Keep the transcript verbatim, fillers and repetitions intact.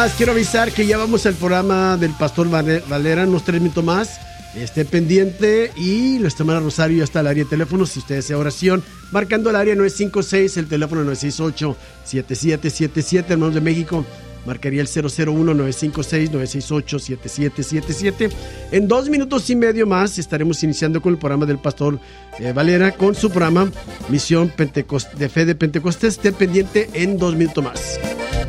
Quiero avisar que ya vamos al programa del Pastor Valera, unos tres minutos más. Esté pendiente y nuestra hermana Rosario ya está al área de teléfono. Si usted desea oración, marcando el área nueve cinco seis, el teléfono nueve seis ocho, siete siete siete siete, hermanos de México. Marcaría el cero cero uno, nueve cinco seis, nueve seis ocho, siete siete siete siete. En dos minutos y medio más estaremos iniciando con el programa del Pastor eh, Valera, con su programa Misión Pentecost- de Fe de Pentecostés. Esté pendiente en dos minutos más.